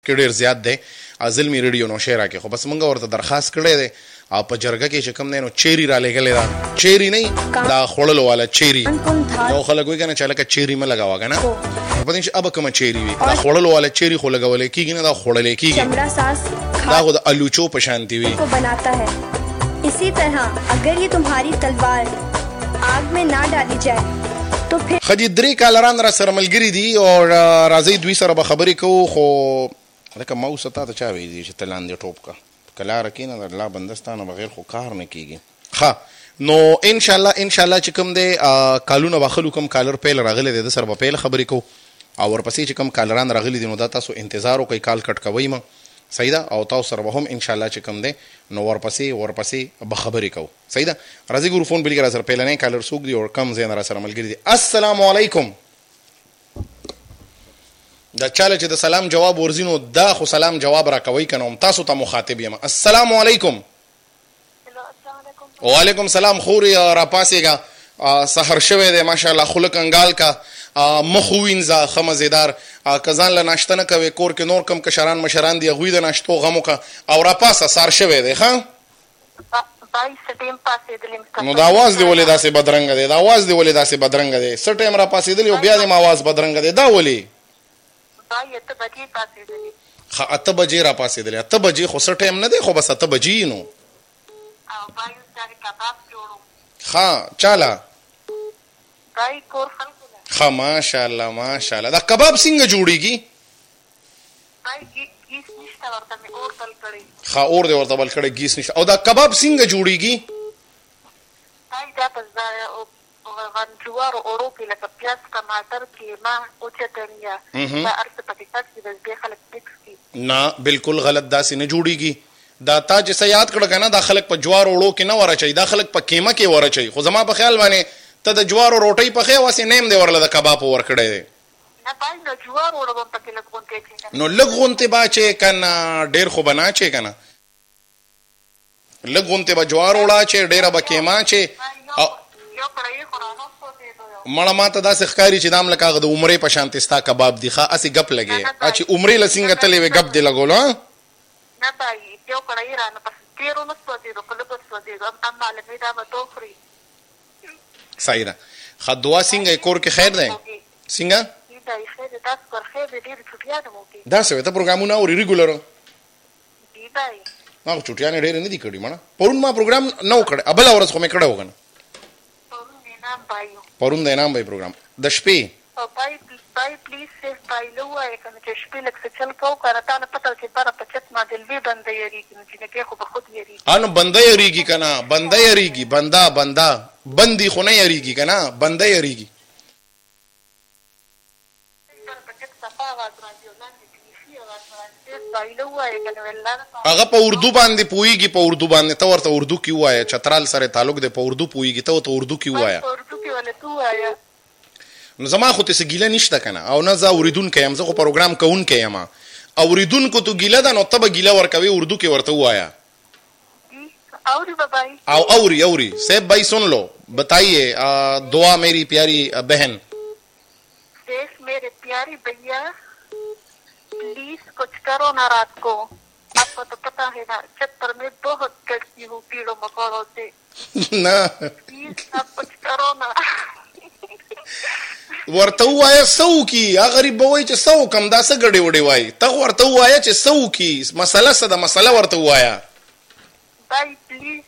کې ډېر زیات دی. زلمی ریډیو نو شعر کې خو بس مونږ ورته درخواست کړی دی او په جرګه کې چې کوم دی نو چیری را لېږلې ده. چیری نه دا خوړلو والا چیری. یو خلک وایي که نه چې هلکه چیری مه لګوه که نه پته نه چې ابه کومه چیری وي. دا خوړلو والا چیری خو لګولی کېږي نه دا خوړلی کېږي. دا خو د الوچو په شانتي وي. इसी तरह अगर ये तुम्हारी तलवार आग में ना डाली जाए तो फिर خدي 3 کالران را سره ملګری دي او راځي دوی سره به خبرې کوو. خو لکه ماوس ته چا ویلي چې تلاندې ټوپ کا کلاره کې نه الله بندستانه بغیر خو کار نه کیږي. ها نو ان شاء الله چې کوم دی کالونه واخلو کوم کالر پیل راغلی دی د سره به پیل خبرې کوو او ورپسې چې کوم کالران راغلي دي نو دا تاسو انتظار وکړئ کال کټ کوئ ما صحیح ده او تاسو سره به هم ان شاء الله چې کوم دی نو ورپسې به خبرې کوو. صحیح ده راځي ګورو فون بل کې را سره پیلنې کالر څوک دی او کم زین را سره ملګری دي. السلام علیکم. دا چاله چې د سلام جواب ورزینو دا خو سلام جواب را کوي کنه تاسو ته مخاطب یم. السلام علیکم. وعلیکم سلام. خوري را پاسېګه سحر شوه دی ماشاءالله خلق انګال کا مخ وینځه خمزیدار کزان له ناشته نه کوي کور کې نور کم کشران مشران دی غوی د ناشتو غمو کا او را پاسه سار شوه دی. ها نو دا आवाज دی ولې داسې بدرنګ دی دا आवाज دی ولې داسې بدرنګ دی څه ټیم را پاسېدلی او بیا د आवाज بدرنګ دی دا ولې 8 بجې را پاسېدلی 8 بجې خو څه ټیم نه دی خو بس 8 بجې نو ها چاله ها ماشاءالله دا کباب څنګه جوړیږي؟ ها اور دی ورته بل کړی گیس نشته او دا کباب څنګه جوړیږي؟ نه بالکل غلط داسې نه جوړیږي. دا تا چې څه یاد کړه که نه دا خلک په جوار اوړو کې نه ورچوي دا خلک په کیمه کې ورچوي. خو زما په خیال باندې ته د جوارو روټۍ پخې واسې نیم دی ورله د کباب ورکړی دی. نو لږ غونتې به چې که نه ډېر خو به نه چې که نه لږ غونتې به جوار وړه چې ډېره به کیما چې مړه ما ته داسې ښکاري چې دا هم لکه هغه د عمرې په شانتې ستا کباب دي ښه هسې ګپ لګې چې عمرې له څنګه تلې وې ګپ دې لګولو ها صحیح ده. ښه دعا څنګه کور کې خیر دی څنګه داسې وې ته پروګرامونه اوري ریګولر ما خو چوټیانې ډېرې نه دي کړي مړه پرون ما پروګرام نه و کړی بله ورځ خو مې کړی و که نه پرون د انعام بای پروګرام د شپې نو بنده یریږي که نه بنده یریږي بنده بندي خو نه یریږي که نه بنده یریږي. هغه په اردو باندې پوهیږي په اردو باندې ته ورته اردو کې ووایه چترال سره تعلق دی په اردو پوهیږي ته ورته اردو کې ووایه. نو زما خو تاسې ګیله نشته که نه او نه زه اورېدونکی یم زه خو پروګرام کوونکی یم اورېدونکو ته ګیله ده نو ته به ګیله ورکوې اردو کې ورته ووایه. او اوری صاحب بھائی سن لو بتائیے دعا میری پیاری بہن. میرے پیاری بھیا پلیز کچھ کرو نا رات کو آپ کو تو پتا ہے نا چھت پر میں بہت ڈرتی ہوں کیڑوں مکوڑوں سے پلیز آپ کچھ کرو نا. ورته ووایه څه وکړي هغه غریب به وایي چې څه وکړم دا څه ګډې وډې وایي ته خو ورته ووایه چې څه وکړي مسله څه ده مسله ورته ووایه. भाई प्लीज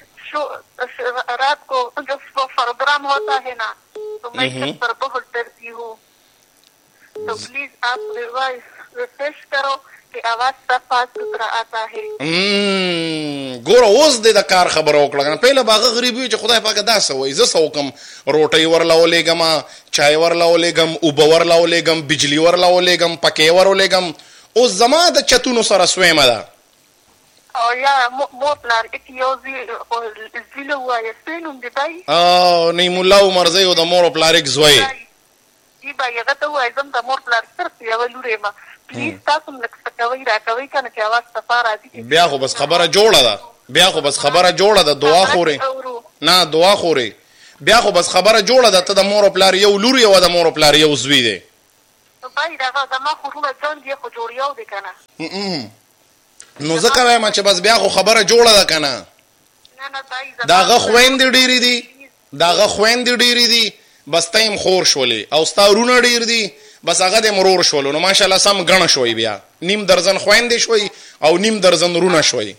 रात को जब प्रोग्राम होता है ना तो मैं छत पर बहुत डरती हूँ तो प्लीज आप रिफ्रेश करो कि आवाज सफा सुथरा आता है. ګوره اوس دې د کار خبره وکړه که نه پهله به هغه غریب وي چې خدای پاکه داسې وایي زه څه وکړم روټۍ ورله ولېږم چای ورله ولېږم اوبه ورله ولېږم بجلي ورله ولېږم پکې ور ولېږم اوس زما د چتونو سره سویمه ده او یا مور پلار کې یو زیله وایه سپی نوم دی بای نعیم الله عمرزی او د مور او پلار یک زوی دی بای هغه ته وایه زم د مور پلار صرف یوه لور یم پلیز تاسو هم لږ څه کوئ راکوئ که نه چې اواز صفا راځي بیا خو بس خبره جوړه ده دعا خورې نه دعا خورې بیا خو بس خبره جوړه ده ته د مور او پلار یو لور یو د مور او پلار یو زوی دی بای دغه زما خورونه ځان دی خو جوړیاو دی کنه نو ځکه وایم چې بس بیا خو خبره جوړه ده کنه نه بای داغه خويندې ډېری دي بس تایم خور شولې او ستارونه ډېر دي بس هغه د مرور شولو نو ماشاءالله سم غنه شوي بیا نیم درزن خويندې شوي او نیم درزن رونه شوي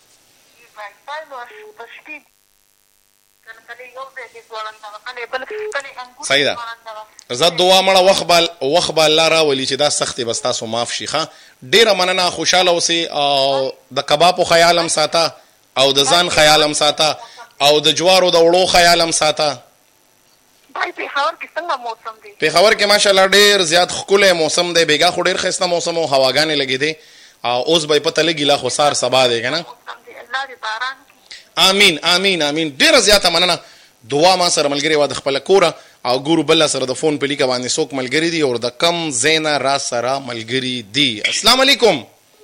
صحیح ده زه دعا مړه وخت به الله راولي چې دا سختي بس تاسو معاف شي ښه ډېره مننه خوشاله اوسئ او د کبابو خیال هم ساته او د ځان خیال هم ساته او د جوارو د وړو خیال هم ساته پیښور کې ماشاءالله ډېر زیات ښکلی موسم دی بیګا خو ډېر ښایسته موسم او هواګانې لګېدې او اوس به یې پته لګي لا خو سار سبا دی که نه امین ډېره زیاته مننه دعا ما سره ملګرې وه د خپله کوره او ګورو بله سره د فون په لیکه باندې څوک ملګري دي او د کم ځای نه را سره ملګري دي السلام علیکم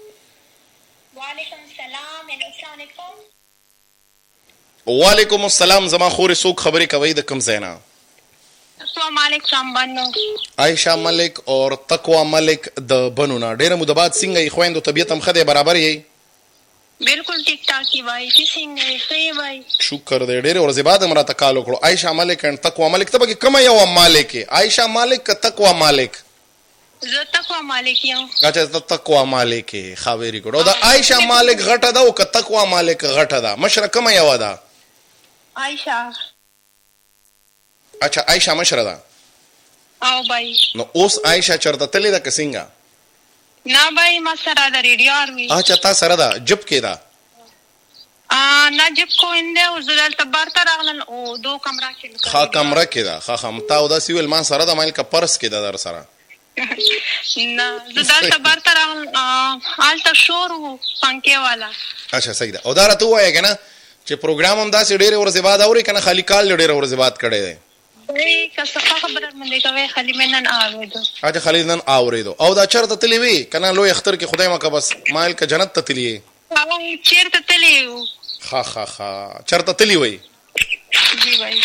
وعلیکم السلام زما خورې څوک خبرې کوي د کم ځای نه السلام علیکم بنو عائشہ ملک اور تقوا ملک د بنو نه ډېره موده بعد څنګه یې خویندو طبیعت هم ښه دی برابر یې بالکل ټیک ټاک دی بھائی څنګه یې ښه بھائی شکر دی ډېرې ورځې بعد هم راته کال وکړو عائشہ ملک and تقوا ملک ته پکې کومه یوه مالک یې عائشہ ملک که تقوا مالک زه تقوا مالک یم اچھا ته تقوا مالک یې ښه ویري ګوډ او د عائشہ مالک غټه ده او که تقوا مالک غټه ده مشره کومه یوه ده عائشہ اچھا عائشہ مشره ده او بھائی نو اوس عائشہ چرته تللی ده که څنګه نه بھائی ما سره د ریډیو وی اچھا تا سره ده جب کې ده نه جب کو انده او زدل تبار ته راغلن او دو کمره کې ښه کمره کې ده ښه متا او داسې ویل ما سره ده مایل که پرس کې ده در سره نه زدل تبار ته راغلن هلته شور و پنکې والا اچھا صحیح ده او دا راته ووایه که نه چې پروګرام هم داسې ډېرې ورځې بعد اورې که نه خالي کال ډېره ورځې بعد کړی دی که څه خبره باندې کوي خالي مې نن اورېدو اچھا خالي نن اورېدو او دا چېرته تللی وي که نه لوی اختر کې خدای مکه بس مایل که جنت ته تللی یې چېرته تللی یو ښه چېرته تللی وئ جی بھائی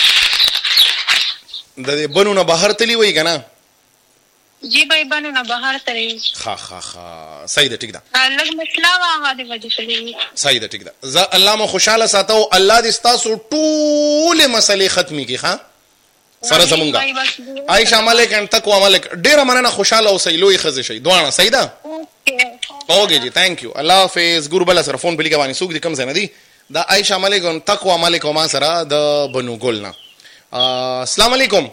د دې بنو نه بهر تللی وئ که نه جی بھائی بنو نه بهر تللی ښه صحیح ده ټیک ده لږ مسله وه هغه د وجې تللی صحیح ده ټیک ده زه الله مو خوشحاله ساته او الله دې ستاسو ټولې مسلې ختمې کړي ښه سره زمونږه عائشہ ملک and تقوا ملک ډېره مننه خوشحاله اوسئ لوی ښځې شئ دواړه صحیح ده اوکې جی تھینک یو الله حافظ ګورو بله سره فون په لیکه باندې څوک دي کوم ځای نه دي دا عائشہ ملک and تقوا ملک او ما سره د بنو ګل نه السلام علیکم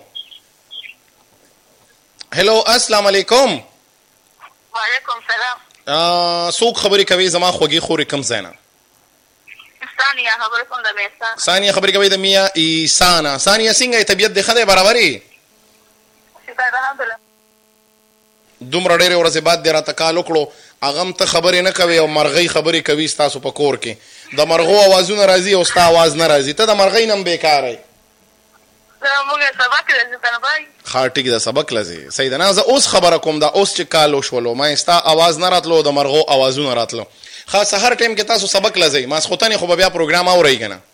هلو السلام علیکم وعلیکم سلام څوک خبرې کوي زما خوږې خورې کوم ځای نه ثانیه خبرې کوم د میسا ثانیه خبرې کوي د میا عیسا نه ثانیه څنګه طبیعت دې ښه دی برابر یې دومره ډېرې ورځې بعد دې راته کال وکړو هغه هم ته خبرې نه کوې او مرغۍ خبرې کوي ستاسو په کور کې د مرغو اوازونه راځي او ستا اواز نه راځي ته د مرغۍ نه هم بېکاره یې ښه ټیک ده سبق لځې صحیح ده نه زه اوس خبره کوم دا اوس چې کال وشولو ما ستا اواز نه راتلو د مرغو اوازونه راتلو ښه سهار ټایم کې تاسو سبق لځئ ماسخوتنې خو به بیا پروګرام اورئ که نه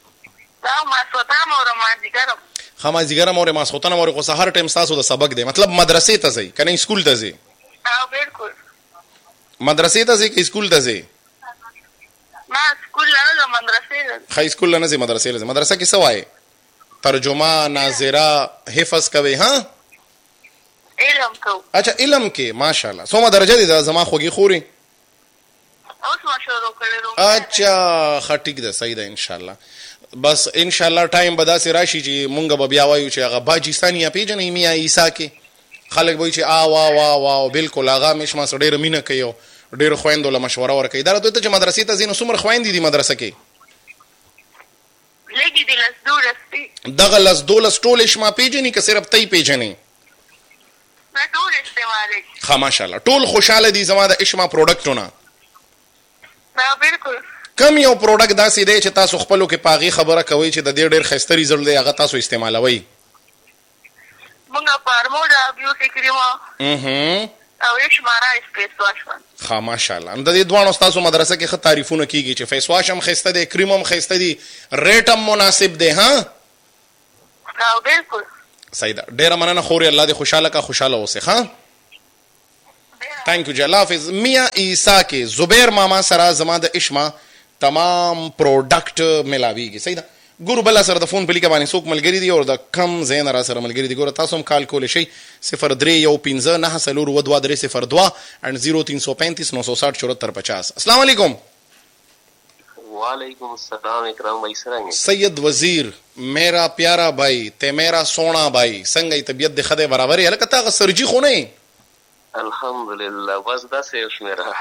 ښه مازدیګر هم اورئ ماسخوتن هم اورئ خو سهار ټایم ستاسو د سبق دی مطلب مدرسې ته ځئ که نه سکول ته ځئ مدرسې ته ځئ که سکول ته ځئ ښه سکول نه ځئ مدرسې ته ځئ مدرسه کې څه وایې ترجمه ناظره حفظ کوي ها علم کو اچھا علم کې ماشاءالله څومره درجه دي دا زما خوږې خوري اوس ما شروع کړو اچھا ښه ټیک ده صحیح ده انشاءالله بس انشاءالله ټایم به داسې راشي چې مونږ به بیا وایو چې هغه باجي ثانیه پیژنئ میا عیسا کې خلک به وایي چې وا بلکل هغه مش ما سره ډېره مینه کوي او ډېرو خویندو له مشوره ورکوي دا راته چې مدرسې ته ځي نو څومره خویندې دي مدرسه کې لګي دي دغه لس دولس ټول شما پیژنې که صرف تی پیژنې ټول استعمالي ښه ماشاءالله ټول خوشحاله دي زما د اشما پروډکټونه بالکل کم یو پروډکټ داسې دی چې تاسو خپلو کې په هغې خبره کوئ چې د دې ډېر ښایسته ریزلټ دی هغه تاسو استعمالوئ مونږ فارمولا بیوټي کریم او اشمارا فیس واش ښه ماشاءالله د دې دواړو ستاسو مدرسه کې ښه تعریفونه کېږي چې فیس واش هم ښایسته دی کریم هم ښایسته دي ریټ هم مناسب دی ها بالکل صحیح ده ډېره مننه خورې الله دې خوشحاله کا خوشحاله اوسې ښه थैंक यू जी, अल्लाह हाफिज. मियाँ ईसा के जुबैर मामा सरा जमा द इश्मा तमाम प्रोडक्ट मिलावीږي. صحیح ده. ګورو بل سره د فون په لیکه باندې څوک ملګری دي او د کم زین را سره ملګری دي. ګوره تاسو هم کال کولی شئ 0315902302 and 033590607450. السلام علیکم. वालेकुम अस्सलाम इकराम भाई सरांगे. सैयद वजीर मेरा प्यारा भाई ते मेरा सोना भाई څنګه तबीयत د خدای برابر یې لکه تا سرجی خو نه الحمدلله بس دا سه شمیرا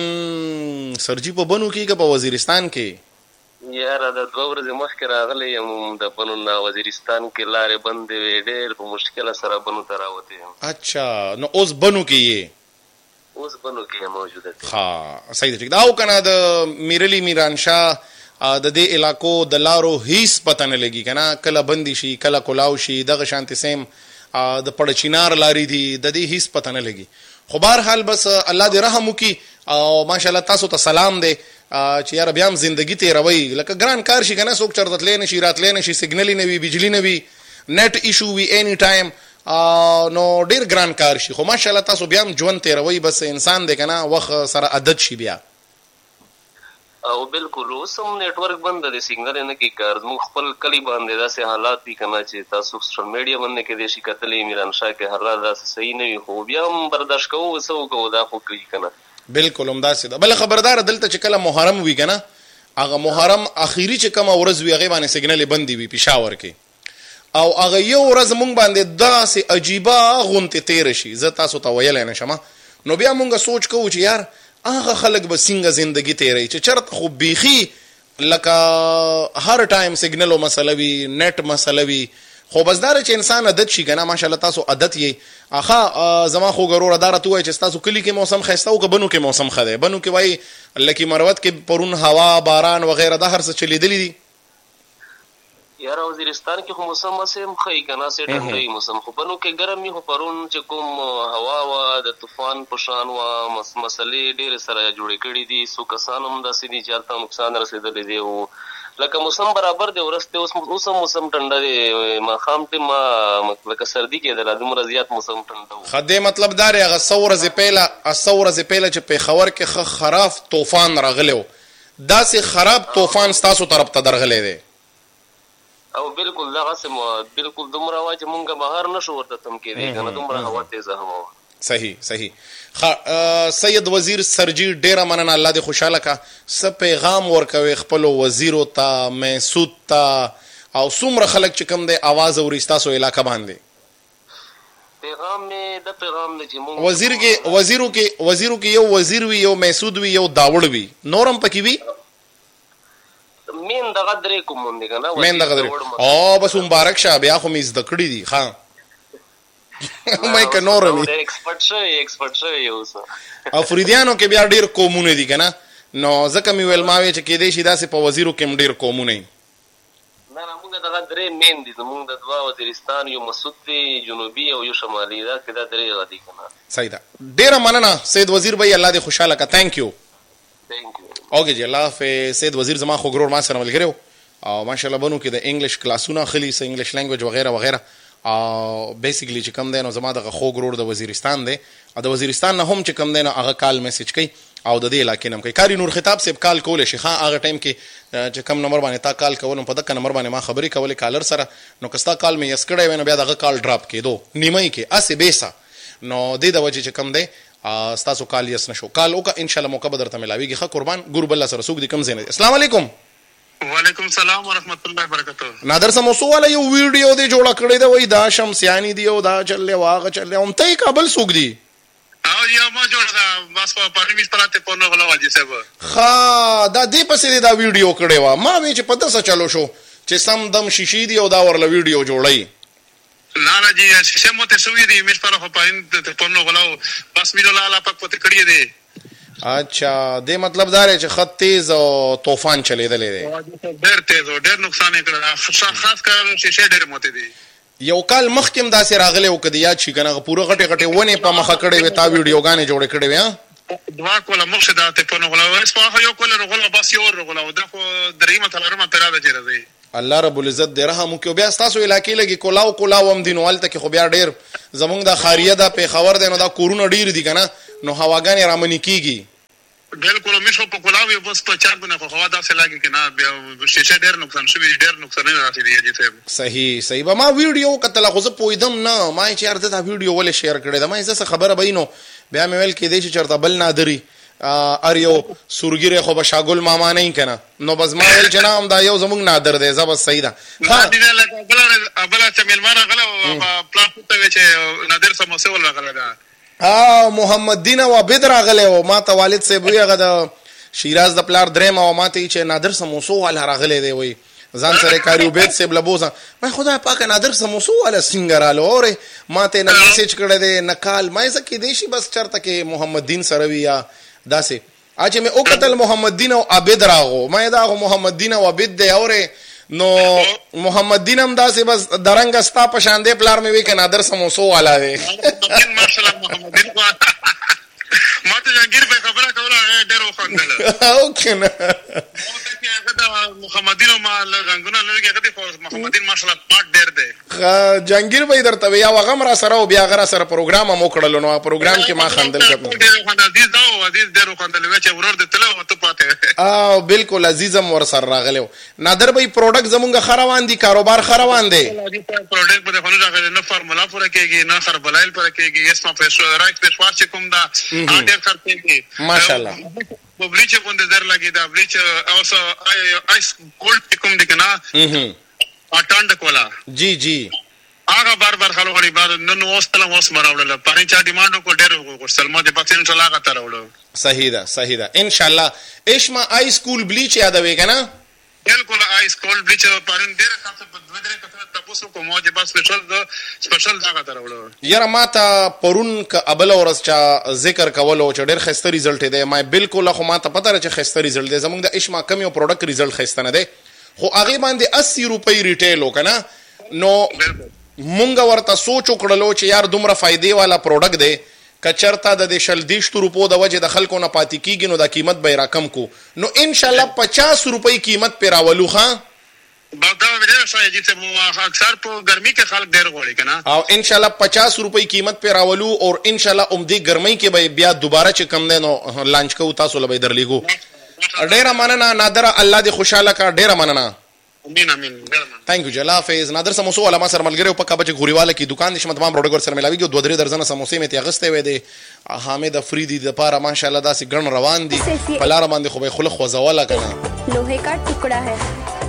سرجی په بنو کې په وزیرستان کې یار دا 2 ورځې مخکې راغلی یم د بنو نه وزیرستان کې لارې بندې وې ډېر په مشکل سره بنو ته راوته یم. اچھا نو اوس بنو کې اوس بنو کې موجوده ده. ها صحیح ده. ټیک دا او کنه د میرلی میران شاه د دې علاقو د لارو هیڅ پته نه لګي کنه کله بندي شي کله کولاو شي دغه شانتي سیم د پړچینار لاري دي د دې هیڅ پته نه لګي. خو بهر حال بس الله دې رحم وکي او ماشاءالله تاسو ته سلام دی چې یار بیا هم زندگی تیروي لکه ګران کار شي کنه څوک چرته تللی نشي راتلی نشي سیګنل نه وي بجلی نه وي نت ایشو وي اني ټایم نو ډیر ګران کار شي. خو ماشاءالله تاسو بیا هم ژوند تیروي بس انسان دی کنه وخت سره عادت شي بیا او بالکل اوس هم نیټورک بند دی سیګنل نه کی کار موږ خپل کلی باندې داسې حالات دي کنه چې تاسو سوشل میډیا باندې کې د شکایتلې میران شاه کې حالات داسې صحیح نه وي خو بیا هم برداشت کوو وسو کو دا خو کوي کنه بالکل هم داسې ده. بل خبردار دلته چې کله محرم وي کنه هغه محرم اخیری چې کوم ورځ وي هغه باندې سیګنل بندي وي پېښور کې او هغه یو ورځ مونږ باندې داسې عجیبه غونته تیر شي زه تاسو ته ویل نه شم نو بیا مونږ سوچ کوو چې یار هغه خلک به څنګه زندگی تیري چې چرته خو بيخي لکه هر ټایم سیګنل او مسله وي نت مسله وي خو بس دار چې انسان عادت شي کنه ماشاءالله تاسو عادت یې اخا زما خو غرور دار ته وای چې تاسو کلی کې موسم خسته او بنو کې موسم خده بنو کې وای لکه مروت کې پرون هوا باران وغیرہ د هر څه چلیدلی دي. یار وزیرستان کې خو موسم سم خی کنه سه ټنډي موسم خو بنو کې ګرمي خو پرون چې کوم هوا وا د طوفان پشان وا مسلې ډېر سره جوړې کړې دي سو کسانم د سړي چارته نقصان رسیدلې دی او لکه موسم برابر دی ورسته اوس موسم ټنډه دی ما خام ته ما لکه سردی کې د لازم رضیات موسم ټنډه خدای مطلب دار هغه ثور ز پهلا چې په خبر کې خراب طوفان راغلو داسې خراب طوفان تاسو طرف ته درغلې دی او بالکل دغه سم بالکل دومره واجه مونږه بهر نشو ورته تم کې دی کنه دومره هوا تیزه هم صحیح سید وزیر سرجی ډیره مننه الله دې خوشاله کا س پیغام ورکوي خپل وزیرو ته محسود ته او څومره خلک چې کوم دی आवाज اوري تاسو علاقہ باندې پیغام می د پیغام د چې مونږ وزیرو کې یو وزیر وی یو محسود وی یو داوړ وی نورم پکې وی مين دغه درې کوم دی کنه مين دغه درې او بس مبارک شه بیا خو میز د کړی دی ها مې کنورم ایکسپرت شوی اوس افریدیانو کې بیا ډیر کومونه دي کنه نو ځکه می ویل ما وی چې کې دې شي داسې په وزیرو کې ډیر کومونه نه موږ دغه درې مين دي موږ د دوا وزیرستان یو مسعود جنوبي او یو شمالي دا کدا درې غدي کنه صحیح ده. ډیر مننه سید وزیر بھائی الله دې خوشاله کا ثانک یو اوکے جی الله حافظ. سید وزیر زما خو ګرور ما سره ملګریو او ماشاءالله بنو کې د انګلیش کلاسونه خلی سه انګلیش لینګویج وغیرہ وغیرہ او بیسیکلی چې کم دی نو زما د خو ګرور د وزیرستان دی او د وزیرستان نه هم چې کم دی نو هغه کال میسج کوي او د دې علاقې نم کوي کاری نور خطاب سیب کال کول شي ها هغه ټایم کې چې کم نمبر باندې تا کال کولم په دغه نمبر باندې ما خبرې کولې کالر سره نو کستا کال مې یسکړې وینم بیا دغه کال ډراپ کېدو نیمه کې اسه بیسا نو د دې د وجه چې کم دی تاسو کال یس نشو کال او ان شاء الله موقع بدر ته ملاويږي خ قربان ګور بل سره سوق دي کم زینه. السلام علیکم. وعلیکم السلام ورحمت الله وبرکاتہ. نادر سموسو والا یو ویډیو دی جوړ کړی دا وای دا شمسیانی دی او دا چلې واغه چلې هم ته کابل سوق دی او یا ما جوړ دا بس په پاره میس پراته په نو غلا واجی صاحب ها دا دې پسې دا ویډیو کړی و ما وی چې پته څه چلو شو چې سم دم شیشي دی او دا ورله ویډیو جوړی لالا جی شیشه مو ته سوې دی میس پاره په پاره په نو غلا بس میلو لالا پک پته کړی دی. اچھا دې مطلب دا چې خط تیز او طوفان چلیدلې دی ډېر تیز او ډېر نقصان یې کړل خاص کر شیشه ډېر موته دی. یو کال مخکم داسې راغلی او کدی یاد شي کنه پوره غټه ونه په مخه کړې وې تا ویډیوګانې جوړې کړې وې ها دوا کوله مخشه دا ته په نو غلا ورس په یو کوله غلا بس یو غلا او دا خو درېمه تلرمه پیراده چیرې دی الله رب العزت دې رحم وکړي. بیا ستاسو علاقې لګي کولاو هم دي نو هلته کې خو بیا ډېر زمونږ د خاریه دا پېښور دی نو دا کورونه ډېر دي که نه نو هواګانې رامنې کېږي. بالکل مش په کولاوي بس په چار بنه خو هوا داسې لګي که نه بیا شیشه ډېر نقصان شوي ډېر نقصانونه راغلي دي صاحب. صحیح به ما ویډیو کتله خو زه پوهېدم نه ما چې یار ده دا ویډیو ولې شیر کړې ده ما زه څه خبره به نو بیا مې ویل کېدی چې چېرته بل نادري ار یو سورګیری خو به شاګل ماما نه که نه نو بس ما ویل چې نه هم دا یو زمونږ نادر دی زه بس صحیح ده. بله چې میلمه راغله پلان ته وی چې نادر سموسې ول راغله ده محمد دین او عبید راغلی و ما ته والد صاحب وی هغه د شیراز د پلار درېم او ما ته چې نادر سموسو والا راغلی دی وی ځان سره کاري عبید صاحب لبوسه ما خدای پاک نادر سموسو والا څنګه راله اوره ما ته نه میسج کړی دی نه کال ما یې څه کېدی شي بس چېرته کې محمد دین سره وي یا داسې چې مې وکتل محمد دین او عبید راغو ما یې دا محمد دین او عبید دی اوره نو محمد دین هم داسې بس درنګ ستا په شان دی پلار مې وی که نادر سموسو والا دی. ماشاءالله محمد دین ما ته جهانگیر په خبره کوله ډېر وخندله او که نه محمدین او ما رنګونه لري هغه د محمدین ماشاءالله پاک ډېر دی. جهانگیر به درته وی یا هغه هم را سره او بیا هغه را سره پروګرام هم وکړلو نو پروګرام کې ما خندل عزیز ډېر وخندل چې ورور دې تله او ته پاتې او بالکل عزیز هم ورسره راغلی و. نادر بھائی پروډکټ زمونږ ښه روان دي کاروبار ښه روان دی پروډکټ به خو نه راغلی نه فارمولا پوره کېږي نه خربلایل پوره کېږي اسما رایټ پېشوار چې کوم دا ډېر خرڅ کېږي ماشاءالله بلیچ کوم د در لګي دا بلیچ اوس آیس کولډ کوم دي کنه اټاند کولا جی هغه بار خلک غړي بعد نن اوس تل اوس مراوړل پاره چا ډیماند کو ډېر سلمو د پاتین ټلا غا ترولو. صحیح ده ان شاء الله. اشما آیس کول بلیچ یادوي کنه بالکل آیس کول بلیچ پاره ډېر خاصه بدره کته تاسو کوم چې بس سپیشل دا غا ترولو. یاره ما ته پرون ک ابل اورس چا ذکر کولو چې ډېر خسته ریزلټ دی ما بالکل خو ما ته پته چې خسته ریزلټ دی زمونږ د اشما کم یو پروډکټ ریزلټ خسته نه دی خو هغه باندې 80 روپۍ ریټیل وکنه نو مونږ ورته سوچ وکړلو چې یار دومره فائدې والا پروډکټ دی کچرتا د 40 روپو د وجه د خلکو نه پاتې کیږي نو د قیمت به راکم کو نو ان شاء الله 50 روپۍ قیمت پر راولو ها دا ویډیو شای چې مو اکثر په ګرمي کې خلک ډېر غوړي کنه او ان شاء الله 50 روپۍ قیمت پر راولو او ان شاء الله عمدي ګرمۍ کې به بیا دوباره چې کم دی نو لانچ کو تاسو لبه درلیګو. ډېر مننه نادر الله دې خوشاله کا ډېر مننه. امين ثانک یو جلا فیز. نادر سموسو والا ما سره ملګری په کابه چې غوریواله کې دکان نشم تمام پروډکټ سره ملاوي 2-3 درجن سموسې مې ته غسته وې دي حامد افریدي د پاره ماشاءالله داسې ګڼ روان دي بلار باندې خو به خلخ خوځواله کنه लोहे का टुकड़ा है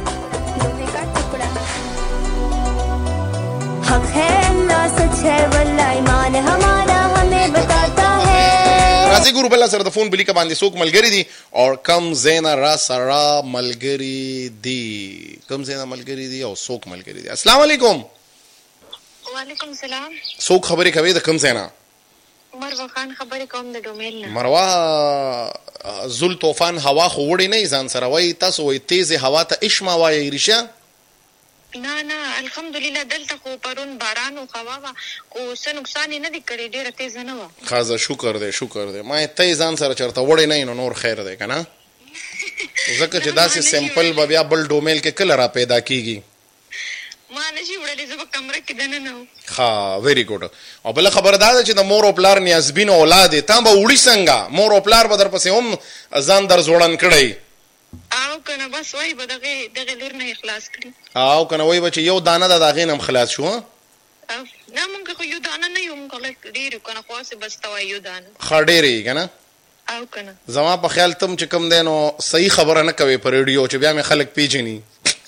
हक है ना सच है वल्लाह ईमान हमारा हमें बताता है. راځي ګورو بل سره د فون بلی کا باندې څوک ملګری دي او کم زینا را سره ملګری دي کم زینا ملګری دي او څوک ملګری دي. السلام علیکم. وعلیکم السلام. څوک خبرې کوي د کم زینا؟ مروه خان خبرې کوم د ډومیل نه. مروه زل طوفان هوا خو وړي نه ځان سره وای تاسو وای تیز هوا ته اشما وای ریشه نه الحمدلله دلته خو پرون باران او هوا وا او څه نقصان نه دي کړی ډیره تیز نه و. خازه شکر دې ما ته ځان سره چرته وړي نه نور خیر دی کنه ځکه چې داسې سیمپل به بیا بل ډومیل کې کله را پیدا کیږي ما نشي وړلې زه په کمره کې دنه نه ها ویری ګډ. او بل خبر دا چې د مور او پلار نیازبین اولاد ته به وړي څنګه مور او پلار به در پسې هم ځان در زوړن کړی او کنه بس وای به دغه لور نه اخلاص کړی او کنه وای به چې یو دانه د داغې نم خلاص شو نه مونږ خو یو دانه نه یو مونږ ډیر کنه خو څه بس توای یو دانه خډېری کنه او کنه زما په خیال تم چې کم دینو صحیح خبره نه کوي پر ریډیو چې بیا مې خلک پیژني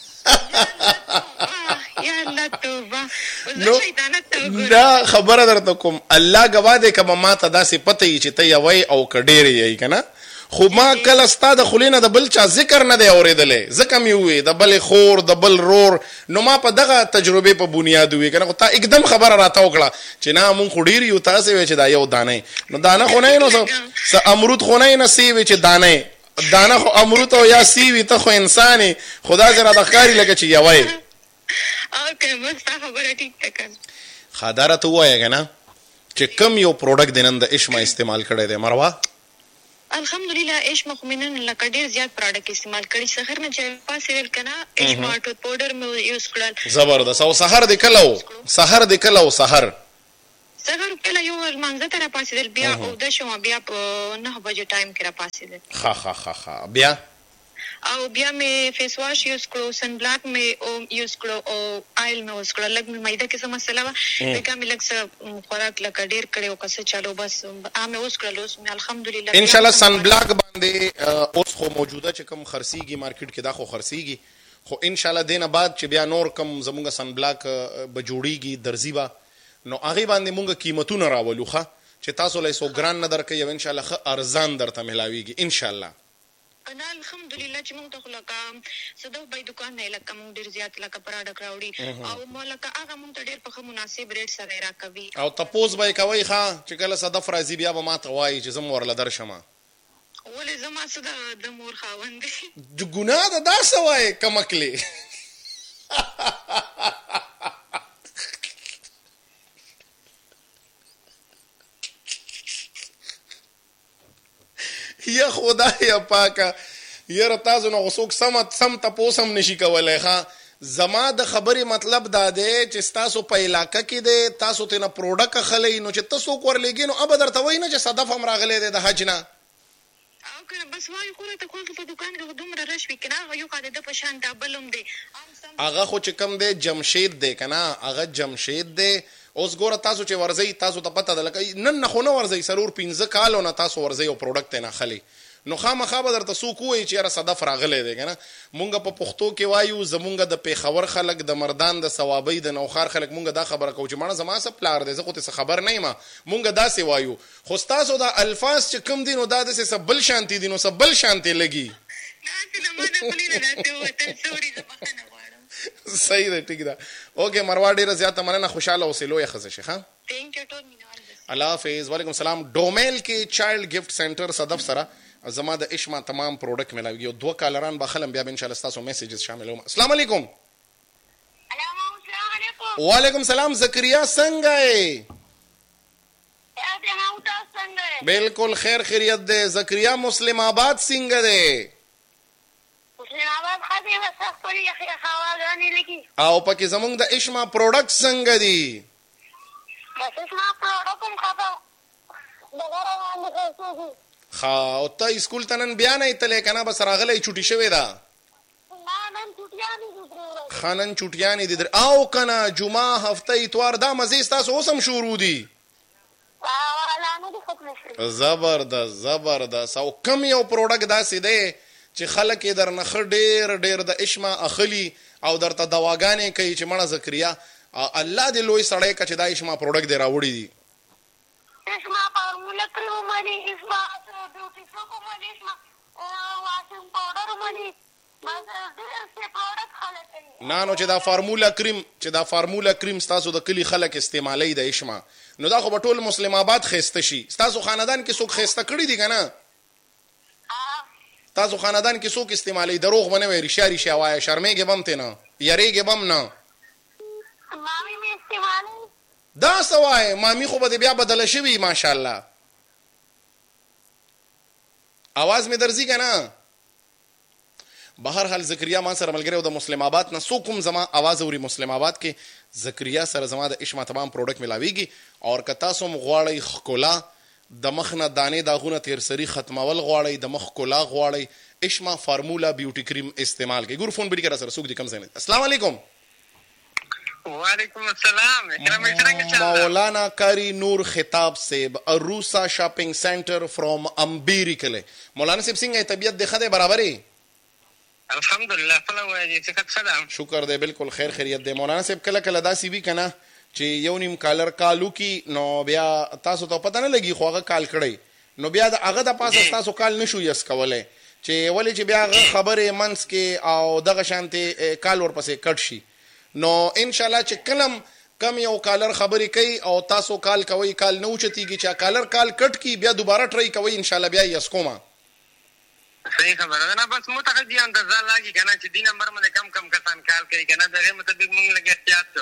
یا الله توبه نو دا خبره درته کوم الله گواه دې کما ما ته داسې پته یي چې ته یوي او کډېری یې کنه خو ما کله ستا د خلینه د بل چا ذکر نه دی اورېدلی ځکه مې ووې د بلې خور د بل رور نو ما په دغه تجربې په بنیاد ووې که نه خو تا اکدم خبره راته وکړه چې نه مونږ خو ډېر یو تاسې وې چې دا یو دانه نو دانه خو نه یې نو څه امرود خو نه یې نه سی وې چې دانه خو امرود او یا سی وي ته خو انسان یې خو داسې راته ښکاري لکه چې یوی ښه دا راته ووایه که نه چې کم یو پروډکټ دې نن د اشما استعمال کړی دی مروه الحمدلله اشما خو مینن لکه ډیر زیات پروډکټ استعمال کړي سحر نه چې پاسې ویل کنه اشما ټوت پاوډر مې یوز کړل زبردست او سحر د کلو سحر کله یو منځ ته را پاسېدل بیا او د شوم بیا په 9 بجې ټایم کې را پاسېدل ها بیا او بیا مې فیس واش یوز کړو سن بلاک مې یوز کړو او آیل مې یوز کړو لږ مې مایده کې څه مسله وه بیا مې لږ څه خوراک لکه ډېر کړی او که څه چلو بس مې یوز کړل اوس مې الحمدلله انشاءالله سن بلاک باندې اوس خو موجوده چې کوم خرڅېږي مارکیټ کې دا خو خرڅېږي خو انشاءالله دې نه بعد چې بیا نور کم زمونږ سن بلاک به جوړېږي درځي به نو هغې باندې مونږ قیمتونه راولو ښه چې تاسو له یې څوک ګران نه درکوي او انشاءالله ښه ارزان درته ملاویږي انشاءالله نه الحمدلله چې موږ ته خو لکه صدف بای دکان نه لکه موږ ډېر زیات لکه پراډکټ راوړي او ما لکه هغه موږ ته ډېر په ښه مناسب ریټ سره یې راکوي او تپوس به یې کوئ ښه چې کله صدف راځي بیا به ما ته وایي چې زه م ورله درشمه ولې زما څه د مور خاوند دی ګناه ده دا څه وایې کمکلې یا خدای پاکه یاره تاسو نو څوک سم تپوس هم نشي کولی ښه زما د خبرې مطلب دا دی چې ستاسو په علاقه کې دی تاسو ترې نه پروډکټ اخلی نو چې ته څوک ورلېږې نو ابه درته وایي نه چې صدف هم راغلی دی د حج نه او که بس وایي خو راته خو په دوکان کې خو دومره رش وي که نه هغه یو خوا د ده په شان دا بل هم دی هغه خو چې کوم دی جمشید دی که نه هغه جمشید دی اوس ګوره تاسو چې ورځئ تاسو ته پته ده لکه نن نه خو نه ورځئ 4-5 کالو نه تاسو ورځئ او پروډکټ یې نه اخلئ نو خامخا به درته څوک ووایي چې یاره صدف راغلی دی که نه مونږ په پښتو کې وایو زمونږ د پیښور خلک د مردان د صوابۍ د نوخار خلک مونږ دا خبره کوو چې ماړه زما څه پلار دی زه خو ته څه خبر نه یم مونږ داسې وایو خو ستاسو دا الفاظ چې کوم دي نو دا داسې څه بل شانتي دي نو څه بل شانتې لګي صحیح ده ټیک ده اوکې مروه ډېره زیاته مننه خوشحاله اوسې لویه ښځه شي ښه الله حافظ وعلیکم السلام ډومیل کې چایلډ ګفټ سینټر صدف سره زما د اشما تمام پروډکټ ملاوي یو 2 کالران به خلم بیا به انشاءالله ستاسو میسیجز شاملوم السلام علیکم وعلیکم السلام زکریا څنګه یې بالکل خیر خیریت دی زکریا مسلم آباد څنګه دی او پکې زمونږ د اشما پروډکټ څنګه دي ښه او ته اسکول ته نن بیا نه یې تلی که نه بس راغلی چوټي شوې ده ښه نن چوټیانې دي او که نه جمعه هفته اتوار دا مزې ستاسو اوس هم شروع دي زبردست او کم یو پروډکټ داسې دی چې خلک یې درنه ښه ډېر د اشما اخلي او درته دواګانې کوي چې مړه زکریا الله دې لوی سړی که چې دا اشما پروډکټ دې راوړي دي اشما فارمولا کریم ومني اشما بیوټي سوپ ومني اشما واشنګ پاوډر ومني بس ډېر څه پروډکټ خلک کوي نه نو چې دا فارمولا کریم ستاسو د کلي خلک استعمالوي د اشما نو دا خو به ټول مسلم آباد ښایسته شي ستاسو خاندان کې څوک ښایسته کړي دي که نه تاسو خاندان کې څوک استعمالوي دروغ به نه وایي رښتیا وایه شرمېږې به هم ترې نه یریږې به هم نه مامي مې استعمالوي دا څه وایې مامي خو به دې بیا بدله شوي ماشاءالله اواز مې درځي که نه بهرحال زکریا ما سره ملګری او د مسلم آباد نه څوک هم زما اواز اوري مسلم آباد کې زکریا سره زما د اشما تمام پروډکټ ملاویږي او که تاسو هم غواړئ ښکلا د مخ نه دانې داغونه تیرسري ختمول غواړئ د مخ ښکلا غواړئ اشما فارمولا بیوټي کریم استعمال کوي ګور فون بری کرا سره څوک دي کم ځای نه السلام علیکم وعلیکم السلام مولانا کاری نور خطاب صاحب اروسا شاپنگ سینٹر فرام امبیری کله مولانا صاحب څنګه طبیعت د خدای برابرې الحمدلله فلوه دې څه سلام شکر دی بالکل خیر خیریت دی مولانا صاحب کله داسې وی کنه چې یو نیم کالر کالو کی نو بیا تاسو ته پته نه لګي خو هغه کال کړی نو بیا هغه د پاسه تاسو کال نشو یس کولای چې ولې چې بیا هغه خبره منس کې او دغه شانته کال ورپسې کټ شي نو ان شاء الله چې کم یو کالر خبرې کوي او تاسو کال کوي کال نه اوچتیږي چې کالر کال کټ کی بیا دوباره ټرای کوي ان شاء الله بیا یس کوما صحیح خبره ده نه بس متخدي اندازه لاګي کنه چې دین نمبر باندې کم کسان کال کوي کنه دغه مطابق موږ لګي احتیاط کوو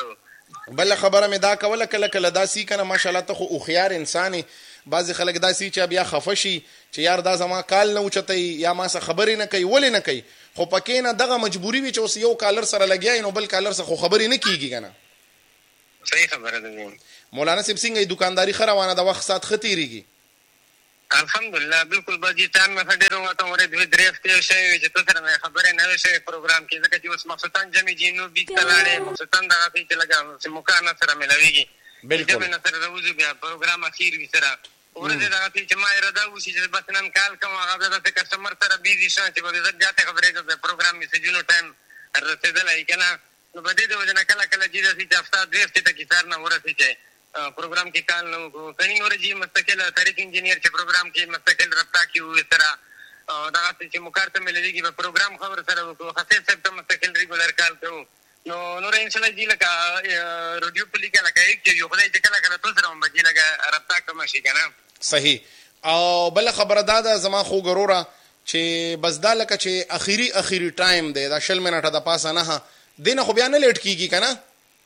بل خبره مې دا کوله کله کله دا سی کنه ماشاءالله ته خو اوخیار انساني بعضې خلک دا سی چې بیا خفه شي چې یار دا زما کال نه اوچتوي یا ما څه خبرې نه کوي ولې نه کوي خو پکې نه دغه مجبوري وي چې اوس یو کالر سره لګیا نو بل کالر سره خو خبرې نه کیږي کنه صحیح خبره ده مولانا صاحب څنګه دکانداري ښه روانه ده وخت ساعت ښه تېرېږي الحمدلله بالکل باجي ټایم مې ډېر وخت ورې درې هفتې شوې چې ته سره مې خبرې نه وې شوې پروګرام کې ځکه چې اوس مقصدان جمع جینو بیچ ته لاړې مقصدان دغه چې لګا چې مکان سره ملويږي بالکل جمع سره راوځي بیا پروګرام اخیر وي سره ورته دغه چې ما اراده وشي چې بس نن کال کوم هغه د کسٹمر سره بیزي شوم چې به زه بیا ته خبرې کوم پروګرام میسجونو ټایم رسیدلای کنه نو بده د وجنه کله کله چې هفته دوه هفته ته کیسار نه ورسې چې پروګرام کې کال نو کني نور جی مستقل تاریخ انجینیر چې پروګرام کې مستقل رابطه کې وي سره دا چې مکارته مليږي په پروګرام خبر سره وکړو خاصه سره مستقل ریګولر کال کوو نو نور ان شاء الله جی لکه رادیو په لیکه لکه یک یو خدای چې کله کله تاسو سره مبجی لکه رابطه کوم شي کنه صحیح او بل خبره دا زما خو ګروره چې بس دا لکه چې اخیری ټایم دی دا 20 منټه د پاسه نه دینه خو بیا نه لیټ کیږي کنه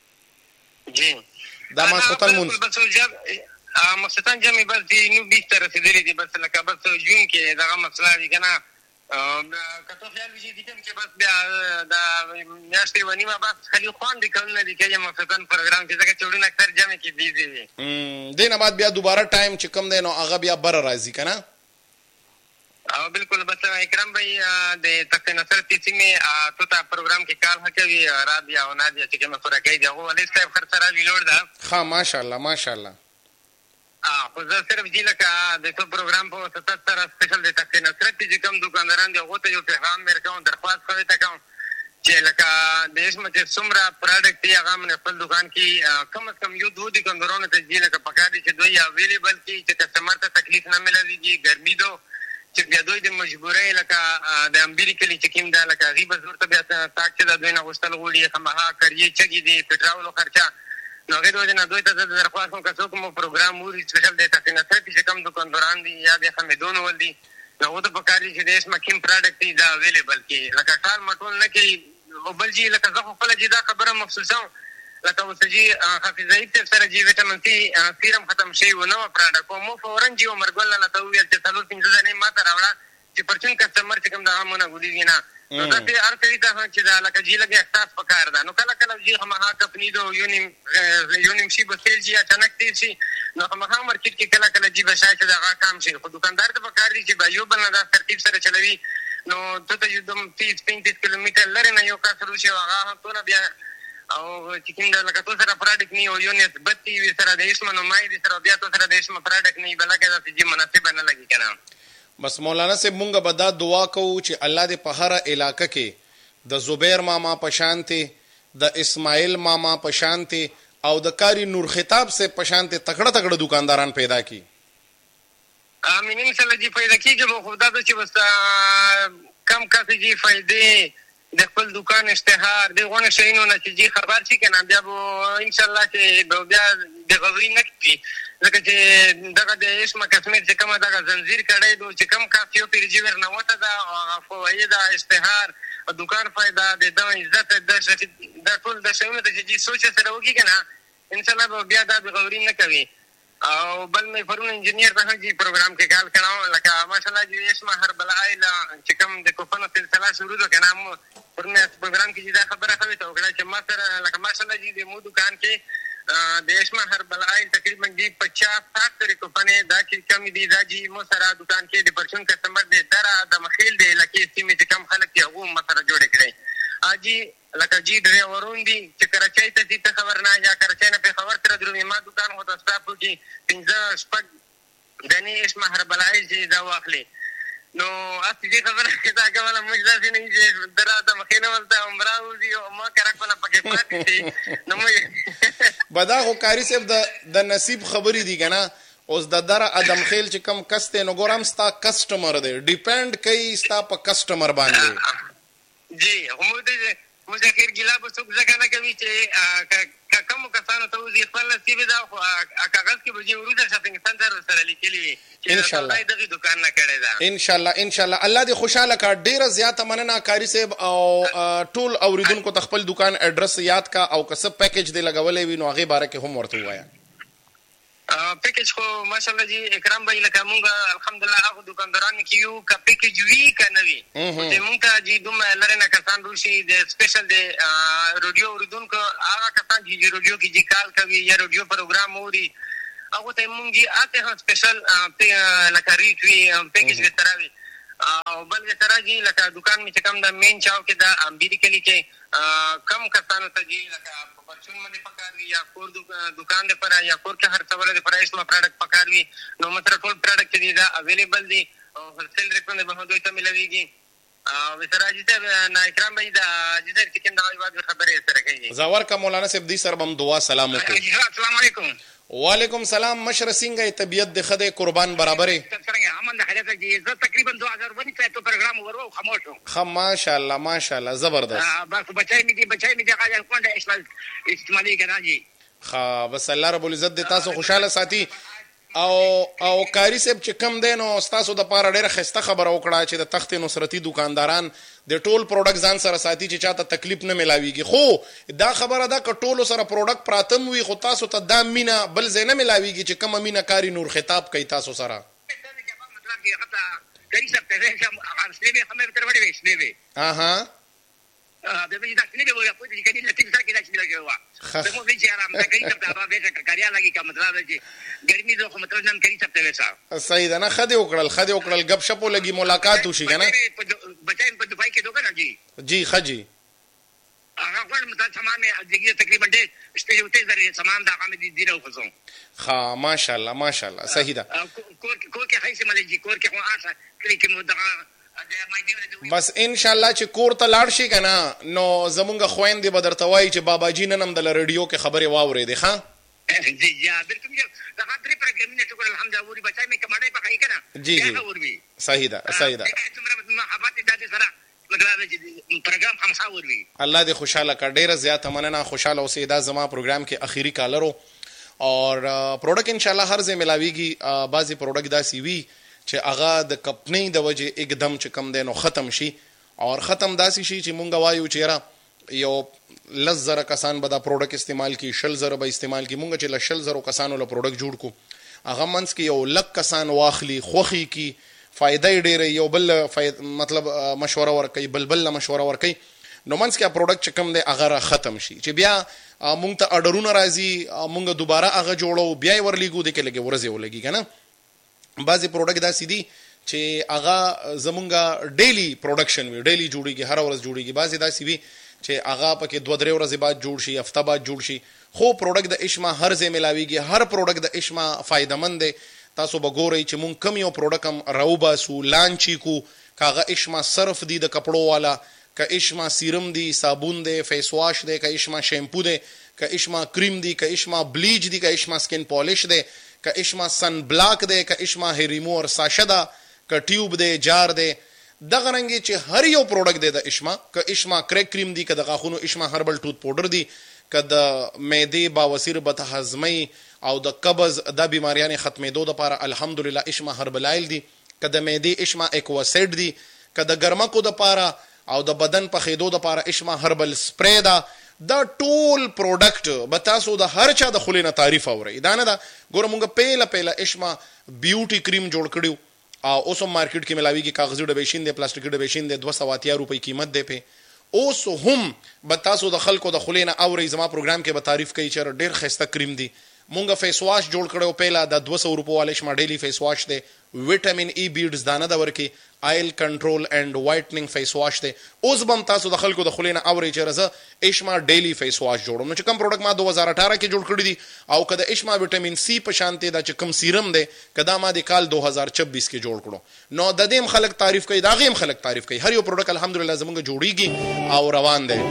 جی دا ما خپل مونږ بس مقصدان جمع بس دی نو 20 تر رسیدلې دي بس لکه بس جون کې دا مسله دي کنه کته خیال وشي دي چې بس بیا دا میاشتې ونیمه بس خالي خوان دي کول نه دي چې مقصدان پروګرام کې ځکه چوڑین اکثر جمع کې دي دینه بعد بیا دوباره ټایم چې کم دی نو هغه بیا بر راځي کنه او بالکل بس اکرام بھائی د تخت نصر تیمه تو تا پروګرام کې کار هکوي رابیا او نادیا چې کوم سره کوي هغه ولې صاحب خرڅ را ویلوړ دا ها ماشاءالله خو زه صرف جی لکه د تو پروګرام په 77 سپیشل د تخت نصر چې کوم دکانداران دی هغه ته یو پیغام ورکوم درخواست کوي تا کوم چې لکه د اسمه چې څومره پروډکټ یې هغه من خپل دکان کې کم از کم یو دوه دکاندارانو ته جی لکه پکاره چې دوی اویلیبل کی چې کسٹمر ته تکلیف نه ملويږي ګرمي دو چې بیا دوی د مجبورۍ لکه د امبیریکلی چې کوم دا لکه غیبه ضرورت بیا تاک چې د دوی نه غوښتل غوړي خمها کړی چګي دي پټراولو خرچه نو هغه دوی نه دوی ته د درخواست کوم کوم پروګرام وری سپیشل د تاسو نه چې کوم دکانداران دي یا د حمیدون ولدي نو د پکاري چې د اسمه کوم پروډکټ دی دا اویلیبل کی لکه ټال مټول نه کی او بل جی لکه زه خپل جی دا خبره مخصوصا لکه وسجي حافظي ته سره جی وټامین سي سیرم ختم شي و نو پروډکټ مو فورن جی عمر ګل نه ته ویل چې څلور 15 نه ماته راوړه چې پرچون کسٹمر چې کوم دا مونږ غوډیږي نه نو دا چې هر کلی ته چې دا لکه جی لګي احساس پکار ده نو کله کله جی هغه کمپنی دو یونیم شي بسیل جی اچانک تیر شي نو هغه مارکیټ کې کله کله جی بشای چې دا کام شي خو دکاندار ته پکار دي چې بایو بل نه دا ترتیب سره چلوي نو ته یو دم 30-35 کیلومتر لري نه یو کار شي هغه ته بیا او چې کوم دا لکه تو سره پروډکټ نه یو یونټ بتی وی سره د اسمه نو مای دي سره بیا تو سره د اسمه پروډکټ نه بلکې دا چې مناسب نه لګي کنه بس مولانا صاحب مونږ به دا دعا کوو چې الله دې په هر علاقه کې د زبیر ماما په شانته د اسماعیل ماما په شانته او د کاری نور خطاب سے په شانته تکړه دکانداران پیدا کی امين ان شاء الله جی پیدا کیږي مو خدا ته چې بس کم کافي جی فائدې د خپل دکان اشتهار دغه شینو نه چې جی خبر شي کنه بیا ان شاء الله چې بیا د غوړي نکتی لکه چې دغه د اسمه کسمت چې کومه دغه زنجیر کړی دو چې کم کافیو پر جی ور نه وته دا فوایده اشتهار دکان فائدہ د عزت د ټول د شینو ته چې جی سوچ سره وږي کنه ان شاء الله بیا دا غوړي نه کوي او بل مې فرون انجینیر ته جی پروګرام کې کال کړو لکه ماشاءالله جی اسمه هر بلایل چې کوم د کوپن سلسله شروع ده کنه پرمه پروګرام کې دا خبره کوي ته وکړه چې ما سره لکه ماشاءالله جی د مو دکان کې د اسمه هر بلایل تقریبا جی 50-60 تر کوپنه دا کې کمی دي دا جی مو سره دکان کې د پرچون کسٹمر د درا د مخیل دی لکه سیمه چې کم خلک یې هغه ما سره جوړ کړي اجي لکه جی ډرایورون دي چې کراچۍ ته دي ته خبر نه یا کراچۍ نه په خبر تر درو ما دکان هو د سټاف کې 15 دني اسمه هر بلایل جی دا واخلي نو اته دې خبره کدا کوله موږ ځکه نه چې درا د مخینه ولته عمره دی او ما کرا کوله پکې پاتې دي نو موږ بدا خو کاری صاحب د نصیب خبرې دي کنه اوس د در ادم خیل چې کم کسته نو ګورم ستا کسٹمر دی ډیپند کوي ستا په کسٹمر باندې جی هم دې مجھے خیر ګلا به څوک ځکه نه کوي چې کوم کسانو ته وزي خپل نصیب دا خو کاغذ کې به وروسته شاپینګ سنټر سره لیکلي وي ان شاء الله دغه دکان نه کړی دا ان شاء الله الله دې خوشاله کا. ډیره زیاته مننه کاری صاحب او ټول اوریدونکو ته خپل دکان ایڈریس یاد کا او کسب پیکج دې لګولې وي نو هغه باره کې هم ورته وایا. پیکج خو ماشاءالله جی اکرام بھائی لکه مونږ الحمدلله هغه دکانداران کې یو کا پیکج وی کنه وی ته مونږ ته جی دوم لرنه کسان روشي د سپیشل د رادیو اوریدونکو هغه کسان چې رادیو کې جی کال کوي یا رادیو پروګرام اوري هغه ته مونږ جی اته هم سپیشل لکه ریټ وی پیکج به تراوي او بل سره جی لکه دکان می چې کوم د مین چاو کې د امریکا کې کم کسانو ته جی لکه بچون باندې پکار وی یا کور دکان دې پر یا کور کې هر څه ولې پر اسمه پروډکټ پکار وی نو متر ټول پروډکټ دي دا اویلیبل دي او هولسیل ریټ باندې به دوی ته ملويږي او وسراجي ته نا اکرام بھائی دا جدر کې کوم دا یو خبره سره کوي زاور کا مولانا صاحب دي سر بم دعا سلام وکړو. السلام علیکم. وعلیکم سلام مشر سنگه طبیعت د خدای قربان برابرې څنګه امن د حالت کې زه تقریبا 2000 ونی ته پروګرام ورو خاموش خ ماشاءالله زبردست بس بچای می دي قاعده کومه استعمالي کنه جی خ بس الله رب العزت دې تاسو خوشاله ساتي او کاری صاحب چې کم دین او تاسو د پاره ډیره خسته خبره وکړه چې د تخت نصرتی دکانداران د ټول پروډکټ ځان سره ساتي چې چاته تکلیف نه ملاويږي. خو دا خبره ده ک ټول سره پروډکټ پراتم وي خو تاسو ته دا مینا بل زینه ملاويږي چې کم مینا کاری نور خطاب کوي تاسو سره مطلب کې هغه کاری صاحب ته هغه سلیبه خمر تر وړي وي سلیبه اها د دې د سلیبه وي په دې کې د لټیم سره کې دا چې لګوا د مو وی چې آرام دا کاری صاحب ته هغه کاریا لګي کا مطلب دی ګرمي زه خو مطلب نن کاری صاحب ته وسا صحیح ده نه خدي وکړل غب شپو لګي ملاقات وشي کنه بچای په دبي کې دوکه نه جی خجی هغه ور مطلب سامان مې دغه تقریبا ډېر شته زره سامان دا کوم دي دیره وخصو ها ماشاءالله صحیح ده کور کې هیڅ ملي جی کور کې خو آسه کلی کې مدغه بس ان شاء الله چې کور ته لاړ شي کنه نو زمونږ خويندې به درته وایي چې بابا جی نن هم د رادیو کې خبره واورېدې ښا جی یا بالکل دا خاطر پر ګرمینه ټکو الحمدلله وری بچای مې کماډه پکای کنه جی صحیح ده څومره محبت د دې سره مطلب چې پروګرام خامخا وروي. الله دې خوشاله کړ. ډیره زیاته مننه خوشاله اوسې. دا زما پروګرام کې اخیری کالرو اور پروډکټ ان شاء الله هر ځای ملاويږي. بعضي پروډکټ داسي وي چې هغه د کمپنۍ د وجه एकदम چې کم دینو ختم شي اور ختم داسي شي چې مونږ وایو چې یو لزر کسان به دا پروډکټ استعمال کی شل زره به استعمال کی مونږ چې لشل زره کسانو له پروډکټ جوړ کو هغه منس کې یو لک کسان واخلي خوخي کی فائدې ډېرې یو بل مطلب مشوره ورکي بلبل مشوره ورکي نو منس کې پروډکټ چې کم دی هغه ختم شي چې بیا مونږ ته اډرونه راځي مونږ دوباره هغه جوړو بیا ورلېګو د کې لګي ورځي ولګي کنه. بعضی پروډکټ دا سیدي چې هغه زمونږه ډیلی پروډکشن وي ډیلی جوړیږي هر ورځ جوړیږي. بعضی دا سی وي چې هغه پکې 2-3 ورځې بعد جوړ شي هفته بعد جوړ شي. خو پروډکټ د اشما هر ځای ملاويږي. هر پروډکټ د اشما فائدمند دی. تاسو وګورئ چې مونږ کم یو پروډکټ هم راوبا سو لانچی کو کاغه اشما صرف دی د کپړو والا کا اشما سیرم دی صابون دی فیس واش دی کا اشما شیمپو دی کا اشما کریم دی کا اشما بلیچ دی کا اشما سکن پالش دی کا اشما سن بلاک دی کا اشما هیر ریموور ساشه دا کا ټیوب دی جار دی دغه رنګي چې هر یو پروډکټ دی د اشما کا اشما کریک کریم دی کا د غاخونو اشما هربل ټوت پاوډر دی کا د معدې باوسیر بته هضمي او د قبض د بیماریانو ختمېدو لپاره الحمدلله اشما هربل آیل دی کا د معدې اشما ایکواسیډ دی کا د ګرمکو لپاره او د بدن په خېدو لپاره اشما هربل سپری دا دا ټول پروډکټ به تاسو د هر چا د خلینو تعریف اورئ. دا نه دا ګوره مونږ پیله اشما بیوټي کریم جوړ کړیو او اوس هم مارکیټ کې ملاويږي کاغذي ډبې شین دي پلاستیکي ډبې شین دي 280 روپۍ قیمت دی په اوس هم به تاسو د خلکو د خلینو اورئ. زما پروګرام کې به تعریف کوي چې ډېر خسته کریم دی. مونږ فیس واش جوړ کړو پیله د 200 روپو والے شما ډیلی فیس واش دی وټامین ای بیډز دانه د ورکی آیل کنټرول اینڈ وایټنینګ فیس واش دی. اوس بم تاسو د خلکو د خلینو اوري چې رزه اشما ډیلی فیس واش جوړم نو چې کوم پروډکټ ما 2018 کې جوړ کړی دي او کده اشما وټامین سی په شانته دا چې کوم سیرم دی کدا ما د کال 2026 کې جوړ کړو نو د دې خلک تعریف کوي دا غیم خلک تعریف کوي. هر یو پروډکټ الحمدلله زمونږ جوړیږي او روان دی.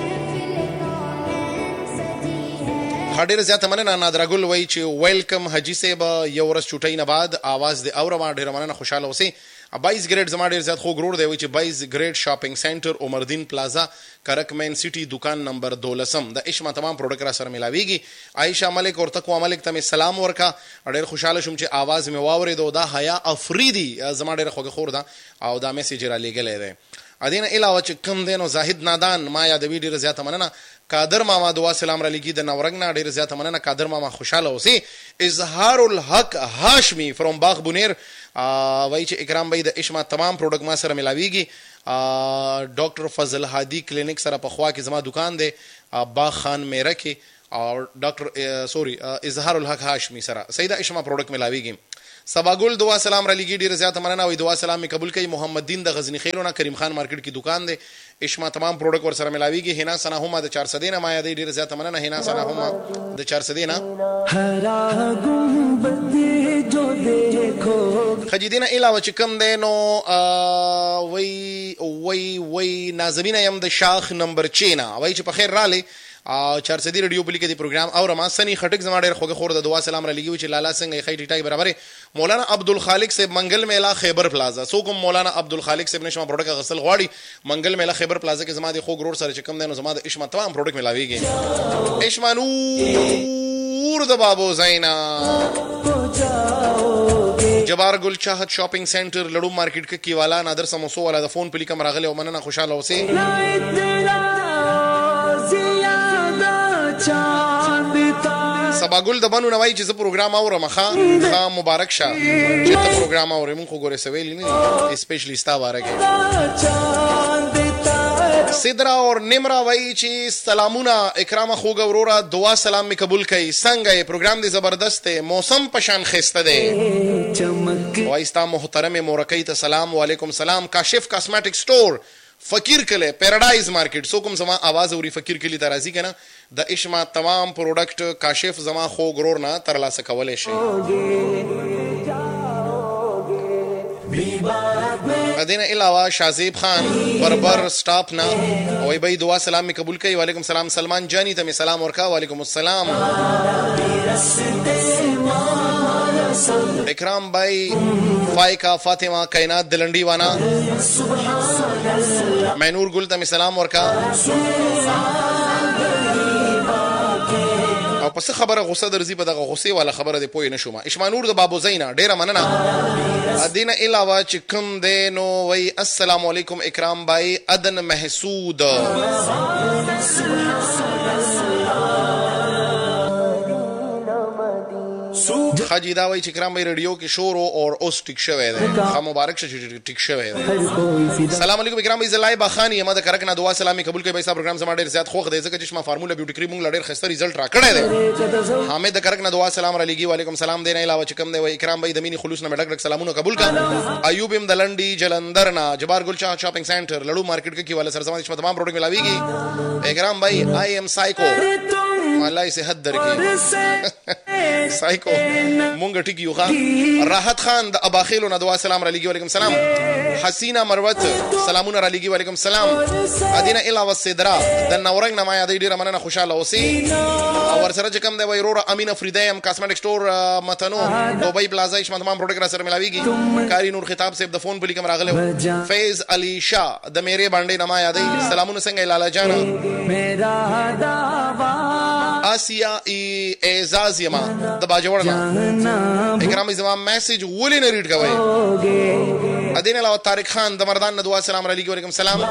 خاطر زیاته مننه نادرګل وای چې ویلکم حجی صاحب یو ورځ چټای نه بعد आवाज دی او ما ډیر مننه خوشاله اوسئ. 22 گریډ زما ډیر زیات خو ګرور دی وای چې 22 گریډ شاپینګ سنټر عمردین پلازا کرک مین سټي دکان نمبر 12 د اشما تمام پروډکټ را سره ملاويږي. عائشہ ملک اور تقوا ملک ته سلام ورکا. ډیر خوشاله شوم چې आवाज می واورېدو. دا حیا افریدي زما ډیر خوګه خور ده او دا میسج را لګلې ده. ادینه علاوه چې کم دینو زاهد نادان ما یاد وی ډیر زیات مننه. قادر ماما دعا سلام را لګي د نورنګ نه ډیر زیات مننه. قادر ماما خوشاله اوسې. اظهار الحق هاشمی فروم باغ بونیر وای چې اکرام بھائی د اشما تمام پروډکټ ما سره ملاويږي. ډاکټر فضل هادي کلینیک سره په خوا کې زما دکان دی باغ خان میره کې او ډاکټر اظهار الحق هاشمی سره سیدا اشما پروډکټ ملاويږي. سباګل دعا سلام را لګي ډیر زیات مننه. وای دعا سلام می قبول کړي. محمد دین د غزنی خیرونه کریم خان مارکیټ کی دکان دی. اشما تمام پروډکټ ور سره ملاويږي. هنا سنا هم د 400 نه ما یاد ډیر زیات مننه. هنا سنا هم د 400 نه هرا ګمبد جو دیکھو خجیدینه علاوه چې کم دی نو وای نازمینه يم د شاخ نمبر 6 نه وای چې په خیر رااله 400 ریډیو بلی کې دی پروګرام او رما سنی خټک زما ډیر خوګه خور د دعا سلام را لګي چې لالا څنګه خېټی ټای برابر. مولانا عبدالخالق صاحب منګل میلا خیبر پلازا سو کوم مولانا عبدالخالق صاحب نشم پروډکټ غسل غواړي منګل میلا خیبر پلازا کې زما د خوګ رور سره چې کم دی نو زما د اشما تمام پروډکټ ملاويږي. اشما نور د بابو زینا جبار گل چاہت شاپنگ سینٹر لڑو مارکیٹ کې کیوالا نادر سموسو والا د فون پلی کم راغله او مننه خوشاله اوسه. سباګل د بنو نوای چې پروګرام اورم ښه مبارک شه چې ته پروګرام اورې مونږ خو ګورې سویل نه اسپیشلی ستا واره کې. سدرا اور نمرا وای چې سلامونه اکرام خوګ اورورا دعا سلام می قبول کړي. څنګه پروګرام دی زبردست دی موسم پشان خسته دی. وای ستا محترم مورکې ته سلام وعلیکم سلام. کاشف کاسمیټک سٹور فقیر کله پیراډایز مارکیټ سو کوم زما आवाज اوري فقیر کلی ترازی کنه د اشما تمام پروډکټ کاشف زما خو غرور نه ترلاسه کولای شي. ادینه علاوه شازیب خان بربر سٹاپ نا وای بھائی دعا سلام می قبول کړي. وعلیکم سلام. سلمان جانی ته می سلام ورکا. وعلیکم السلام. اکرام بھائی فائقہ فاطمہ کائنات دلنڈی وانا مینور گل ته می سلام ورکا. او پس خبره غصه درځي په دغه غصه والا خبره دی پوی نشوم. اشما نور د بابو زینا ډیره مننه. ادینه علاوه چې کوم دی نو وای السلام علیکم اکرام بھائی ادن محسود خاجی دا وای چې کرام بھائی ریډیو کې شور او اوس ټیک شوی دی. خا مبارک شه چې ټیک شوی دی. السلام علیکم اکرام بھائی زلای باخانی ما د کرک نه دعا سلام قبول کړي. بھائی صاحب پروګرام زما ډیر زیات خوښ دی ځکه چې ما فارمولا بیوټی کریم مونږ لړ خسته رزلټ را کړی دی. حامد د کرک نه دعا سلام را لګي. وعلیکم سلام. دینه علاوه چې کوم دی وای اکرام بھائی د مینی خلوص نه ډک ډک سلامونه قبول کړه. ایوب ام دلنډي جلندر نه جبار گل چا شاپینګ سنټر لړو مارکیټ کې کیواله سر زما تمام پروډکټ ملاويږي. اکرام بھائی آی ایم سایکو الله صحت درکې سایکو مونږ ټیک یو ښه. راحت خان د اباخیلو نه دعا سلام را لګي. وعلیکم سلام. حسینا مروت سلامونه را لګي. وعلیکم سلام. ادینه علاوه سدرا د نورنګ نه ما یاد ډیره مننه خوشاله اوسې. او ورسره چې کوم دی وای رور امین افریدایم کاسمیټک سٹور متنو دوبۍ پلازا اشما تمام پروډکټ را سره ملاويږي. کاری نور خطاب صاحب د فون پلی کم راغله. فیض علی شاه د میرے باندې نه ما یادې سلامونه څنګه لالا جان. میرا دعوا آسیا اعزاز یما د باجوړنا اکرام زما میسج ولې نه ریډ کوي. ادین علاوه طارق خان د مردان نه دعا سلام علیکم. وعلیکم سلام.